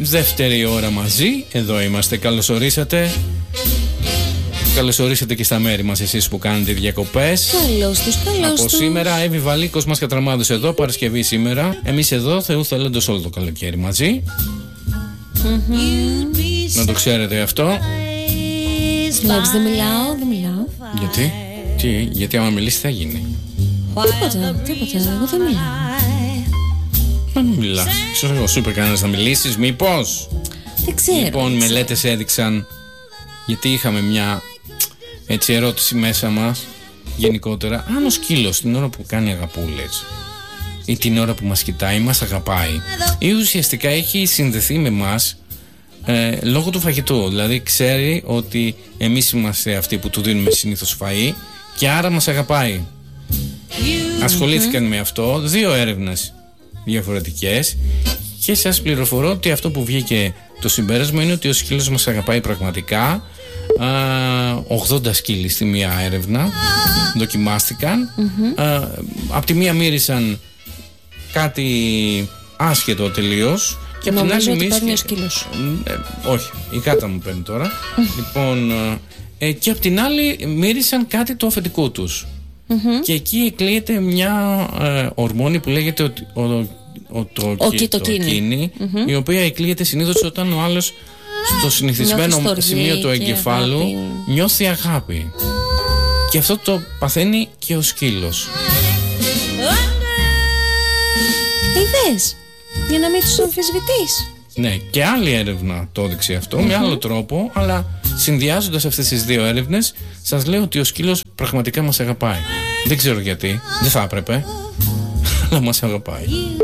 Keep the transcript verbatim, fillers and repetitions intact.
Δεύτερη ώρα μαζί. Εδώ είμαστε, καλώς ορίσατε. Καλώς ορίσατε και στα μέρη μας εσείς που κάνετε διακοπές. Καλώς τους, καλώς Από τους. σήμερα Εύη Βαλίκος, μας Κατραμάδος εδώ, Παρασκευή σήμερα. Εμείς εδώ, Θεού θέλοντος, όλο το καλοκαίρι μαζί. Mm-hmm. Να το ξέρετε αυτό. Βλέπεις, δεν μιλάω, δεν μιλάω. Γιατί, τι, γιατί άμα μιλήσει θα γίνει. Τίποτα, τίποτα, εγώ δεν μιλάω. Μα μην μιλάς, ξέρω εγώ, σου είπε κανένας να μιλήσεις, μήπως? Δεν ξέρω. Λοιπόν, μελέτες έδειξαν, γιατί είχαμε μια έτσι ερώτηση μέσα μας γενικότερα, αν ο σκύλος την ώρα που κάνει αγαπούλες ή την ώρα που μας κοιτάει μας αγαπάει ή ουσιαστικά έχει συνδεθεί με μας ε, λόγω του φαγητού, δηλαδή ξέρει ότι εμείς είμαστε αυτοί που του δίνουμε συνήθως φαΐ και άρα μας αγαπάει. Ασχολήθηκαν με αυτό δύο έρευνες διαφορετικές και σας πληροφορώ ότι αυτό που βγήκε το συμπέρασμα είναι ότι ο σκύλος μας αγαπάει πραγματικά. Α, ογδόντα σκύλοι στη μία έρευνα δοκιμάστηκαν. Mm-hmm. Α, απ' τη μία μύρισαν κάτι άσχετο τελείως και απ' την άλλη μύρισε ο σκύλος. Ε, όχι, η Κάτα μου παίρνει τώρα. Λοιπόν, ε, και απ' την άλλη μύρισαν κάτι το αφεντικό τους. Mm-hmm. Και εκεί εκλείεται μια ε, ορμόνη που λέγεται ότι ο, ο, το, ο κυτοκίνη, mm-hmm. η οποία εκλείεται συνήθως όταν ο άλλος στο συνηθισμένο σημείο του εγκεφάλου αγάπη. Νιώθει αγάπη. Και αυτό το παθαίνει και ο σκύλος. Είδες, για να μην τους αμφισβητείς. Ναι, και άλλη έρευνα το έδειξε αυτό, mm-hmm. με άλλο τρόπο, αλλά συνδυάζοντας αυτές τις δύο έρευνες, σας λέω ότι ο σκύλος πραγματικά μας αγαπάει. Δεν ξέρω γιατί, δεν θα έπρεπε, αλλά μας αγαπάει.